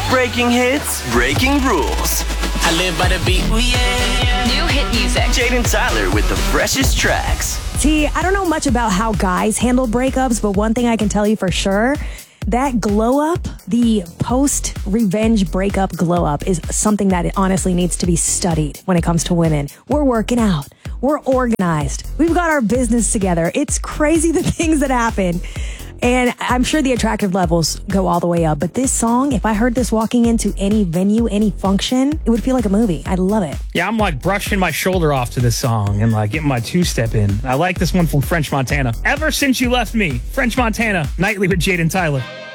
Breaking hits, breaking rules. I live by the beat, ooh yeah. New hit music. Jaden Tyler with the freshest tracks. See, I don't know much about how guys handle breakups, but one thing I can tell you for sure, that glow up, the post-revenge breakup glow up is something that it honestly needs to be studied when it comes to women. We're working out. We're organized. We've got our business together. It's crazy the things that happen. And I'm sure the attractive levels go all the way up. But this song, if I heard this walking into any venue, any function, it would feel like a movie. I love it. Yeah, I'm like brushing my shoulder off to this song and like getting my two-step in. I like this one from French Montana. Ever Since You Left Me, French Montana, nightly with Jaden Tyler.